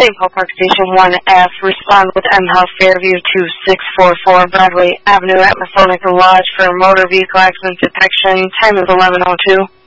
St. Paul Park Station 1F, respond with M Health Fairview 2644 Broadway Avenue at Masonic Lodge for motor vehicle accident detection. Time is 11:02.